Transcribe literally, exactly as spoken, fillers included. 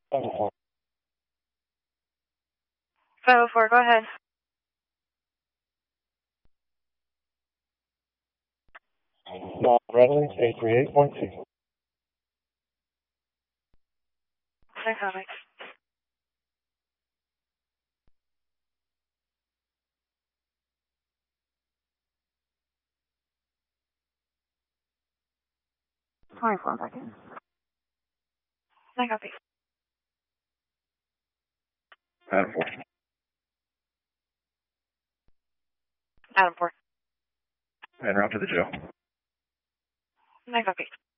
Adam four. five oh four, go ahead. Not Bradley, eight three eight point two. No comment. twenty-four seconds. No copy. Adam four. Adam four. En route to the jail. No copy.